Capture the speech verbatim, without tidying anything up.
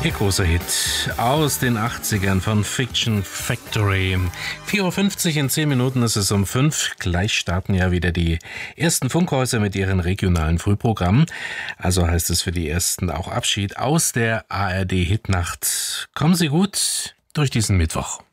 Ihr großer Hit aus den achtzigern von Fiction Factory. vier Uhr fünfzig, in zehn Minuten ist es um fünf. Gleich starten ja wieder die ersten Funkhäuser mit ihren regionalen Frühprogrammen. Also heißt es für die ersten auch Abschied aus der A R D Hitnacht. Kommen Sie gut durch diesen Mittwoch.